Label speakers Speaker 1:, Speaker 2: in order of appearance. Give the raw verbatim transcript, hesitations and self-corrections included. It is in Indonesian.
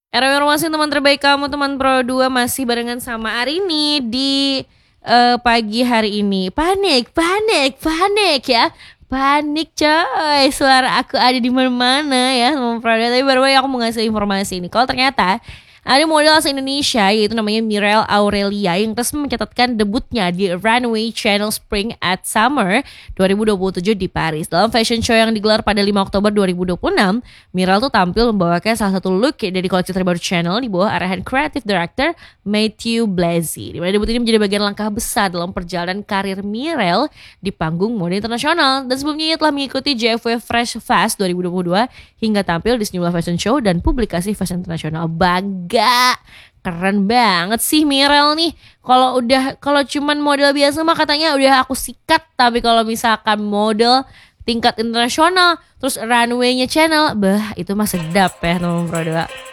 Speaker 1: Era Informasi teman terbaik kamu, teman Pro dua masih barengan sama Arini di eh, pagi hari ini. Panik, panik, panik ya. Panik coy, suara aku ada di mana-mana ya teman Pro dua. Tapi baru baru aku mau ngasih informasi ini. Kalau ternyata ada model asal Indonesia yaitu namanya Mirel Aurelia yang resmi mencatatkan debutnya di Runway Channel Spring at Summer dua ribu dua puluh tujuh di Paris. Dalam fashion show yang digelar pada lima Oktober dua ribu dua puluh enam, Mirel tuh tampil membawakan salah satu look dari koleksi terbaru Channel di bawah arahan Creative Director Matthew Blazy. Di mana debut ini menjadi bagian langkah besar dalam perjalanan karir Mirel di panggung mode internasional. Dan sebelumnya ia telah mengikuti J F W Fresh Fast dua ribu dua puluh dua hingga tampil di sejumlah fashion show dan publikasi fashion internasional. Bangga. Keren banget sih Mirel nih. Kalau udah kalau cuman model biasa mah katanya udah aku sikat, tapi kalau misalkan model tingkat internasional terus runway-nya Channel, bah itu mah sedap ya teman Pro dua.